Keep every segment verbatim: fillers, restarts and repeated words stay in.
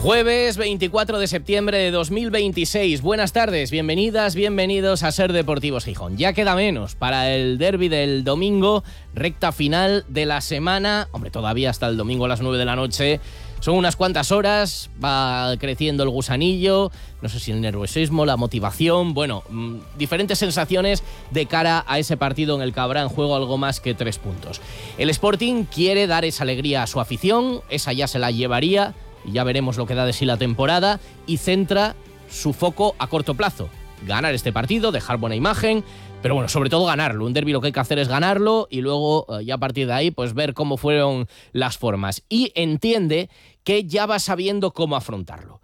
Jueves veinticuatro de septiembre de dos mil veintiséis. Buenas tardes, bienvenidas, bienvenidos a Ser Deportivos Gijón. Ya queda menos para el derbi del domingo, recta final de la semana. Hombre, todavía hasta el domingo a las nueve de la noche. Son unas cuantas horas, va creciendo el gusanillo, no sé si el nerviosismo, la motivación, bueno, mmm, diferentes sensaciones de cara a ese partido en el que habrá en juego algo más que tres puntos. El Sporting quiere dar esa alegría a su afición, esa ya se la llevaría, y ya veremos lo que da de sí la temporada, y centra su foco a corto plazo. Ganar este partido, dejar buena imagen, pero bueno, sobre todo ganarlo. Un derbi lo que hay que hacer es ganarlo y luego ya a partir de ahí pues ver cómo fueron las formas. Y entiende que ya va sabiendo cómo afrontarlo.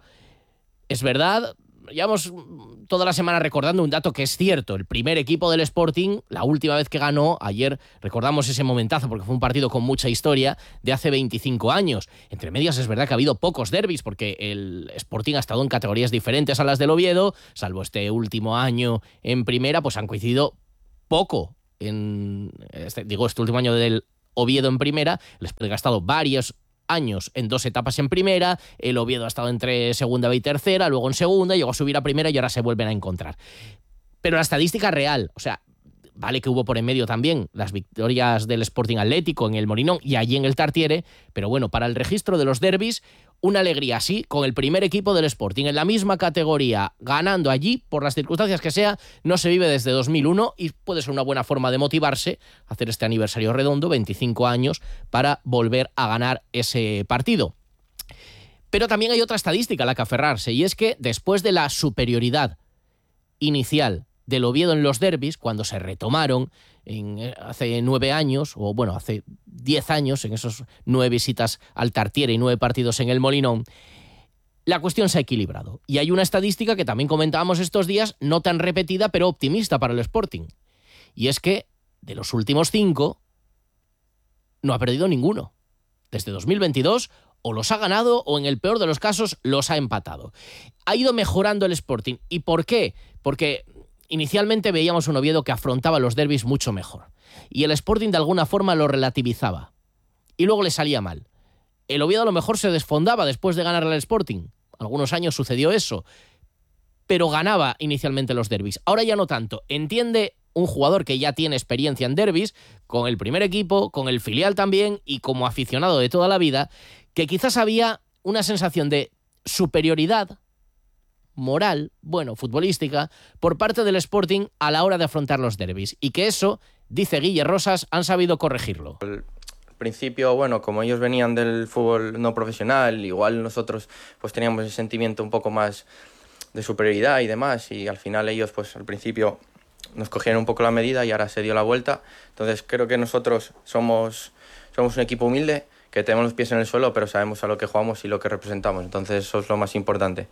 Es verdad, llevamos toda la semana recordando un dato que es cierto. El primer equipo del Sporting, la última vez que ganó, ayer recordamos ese momentazo porque fue un partido con mucha historia, de hace veinticinco años. Entre medias es verdad que ha habido pocos derbis porque el Sporting ha estado en categorías diferentes a las del Oviedo, salvo este último año en primera, pues han coincidido poco. En este, digo, este último año del Oviedo en primera, el Sporting ha estado varios años en dos etapas en primera, el Oviedo ha estado entre segunda y tercera, luego en segunda, llegó a subir a primera y ahora se vuelven a encontrar. Pero la estadística real, o sea, vale que hubo por en medio también las victorias del Sporting Atlético en el Molinón y allí en el Tartiere, pero bueno, para el registro de los derbis, una alegría así, con el primer equipo del Sporting en la misma categoría, ganando allí, por las circunstancias que sea, no se vive desde dos mil uno y puede ser una buena forma de motivarse, hacer este aniversario redondo, veinticinco años, para volver a ganar ese partido. Pero también hay otra estadística a la que aferrarse, y es que después de la superioridad inicial del Oviedo en los derbis, cuando se retomaron en, hace nueve años, o bueno, hace diez años, en esos nueve visitas al Tartiere y nueve partidos en el Molinón, la cuestión se ha equilibrado. Y hay una estadística que también comentábamos estos días, no tan repetida, pero optimista para el Sporting. Y es que de los últimos cinco, no ha perdido ninguno. Desde dos mil veintidós, o los ha ganado, o en el peor de los casos, los ha empatado. Ha ido mejorando el Sporting. ¿Y por qué? Porque inicialmente veíamos un Oviedo que afrontaba los derbis mucho mejor. Y el Sporting de alguna forma lo relativizaba. Y luego le salía mal. El Oviedo a lo mejor se desfondaba después de ganarle al Sporting. Algunos años sucedió eso. Pero ganaba inicialmente los derbis. Ahora ya no tanto. Entiende un jugador que ya tiene experiencia en derbis, con el primer equipo, con el filial también, y como aficionado de toda la vida, que quizás había una sensación de superioridad moral, bueno, futbolística, por parte del Sporting a la hora de afrontar los derbis. Y que eso, dice Guille Rosas, han sabido corregirlo. Al principio, bueno, como ellos venían del fútbol no profesional, igual nosotros pues teníamos ese sentimiento un poco más de superioridad y demás, y al final ellos pues al principio nos cogieron un poco la medida y ahora se dio la vuelta. Entonces creo que nosotros somos, somos un equipo humilde, que tenemos los pies en el suelo, pero sabemos a lo que jugamos y lo que representamos. Entonces eso es lo más importante.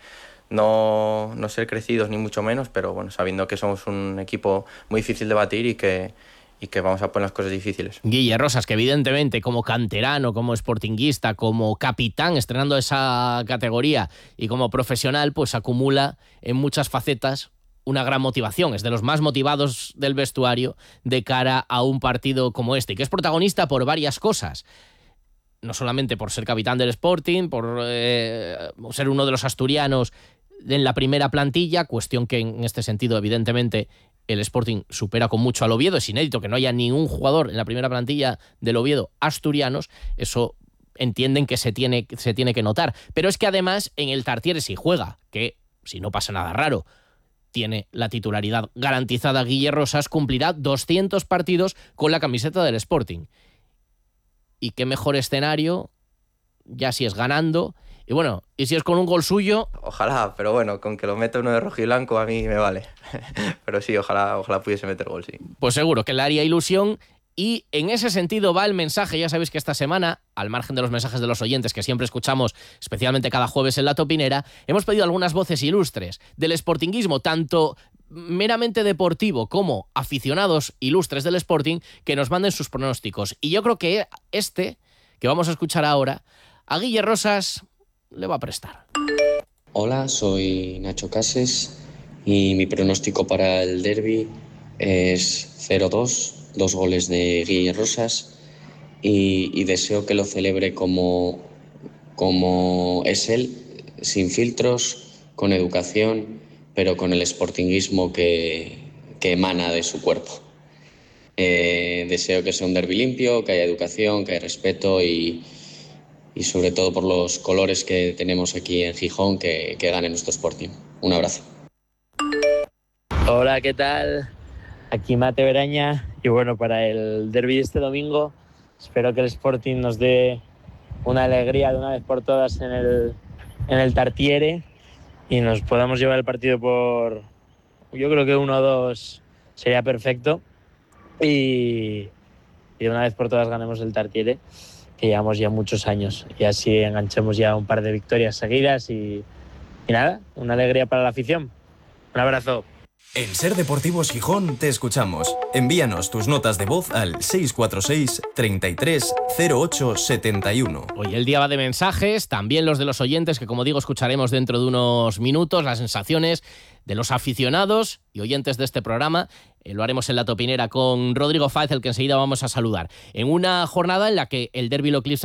No, no ser crecidos ni mucho menos, pero bueno, sabiendo que somos un equipo muy difícil de batir y que, y que vamos a poner las cosas difíciles. Guille Rosas, que evidentemente como canterano, como sportinguista, como capitán estrenando esa categoría y como profesional, pues acumula en muchas facetas una gran motivación. Es de los más motivados del vestuario de cara a un partido como este, y que es protagonista por varias cosas. No solamente por ser capitán del Sporting, por eh, ser uno de los asturianos en la primera plantilla, cuestión que en este sentido evidentemente el Sporting supera con mucho al Oviedo. Es inédito que no haya ningún jugador en la primera plantilla del Oviedo asturianos, eso entienden que se tiene, se tiene que notar. Pero es que además en el Tartiere si juega, que si no pasa nada raro, tiene la titularidad garantizada Guille Rosas, cumplirá doscientos partidos con la camiseta del Sporting. Y qué mejor escenario, ya si es ganando, y bueno, y si es con un gol suyo. Ojalá, pero bueno, con que lo meta uno de rojo y blanco a mí me vale. Pero sí, ojalá, ojalá pudiese meter gol, sí. Pues seguro que le haría ilusión, y en ese sentido va el mensaje. Ya sabéis que esta semana, al margen de los mensajes de los oyentes que siempre escuchamos, especialmente cada jueves en La Topinera, hemos pedido algunas voces ilustres del sportinguismo, tanto meramente deportivo como aficionados ilustres del Sporting, que nos manden sus pronósticos. Y yo creo que este, que vamos a escuchar ahora, a Guille Rosas le va a prestar. Hola, soy Nacho Cases y mi pronóstico para el derbi es cero dos, dos goles de Guille Rosas, y, y deseo que lo celebre como, como es él, sin filtros, con educación, pero con el sportinguismo que, que emana de su cuerpo. Eh, deseo que sea un derbi limpio, que haya educación, que haya respeto y, y sobre todo por los colores que tenemos aquí en Gijón, que, que gane nuestro Sporting. Un abrazo. Hola, ¿qué tal? Aquí Mate Beraña y bueno, para el derbi de este domingo espero que el Sporting nos dé una alegría de una vez por todas en el, en el Tartiere y nos podamos llevar el partido por, yo creo que uno o dos sería perfecto y, y de una vez por todas ganemos el Tartiere, que llevamos ya muchos años y así enganchemos ya un par de victorias seguidas y, y nada, una alegría para la afición. Un abrazo. En Ser Deportivos Gijón te escuchamos. Envíanos tus notas de voz al seis cuatro seis, treinta y tres, cero ocho setenta y uno. Hoy el día va de mensajes, también los de los oyentes, que como digo escucharemos dentro de unos minutos, las sensaciones de los aficionados y oyentes de este programa. Eh, lo haremos en La Topinera con Rodrigo Fáez, el que enseguida vamos a saludar. En una jornada en la que el derbi lo eclipsa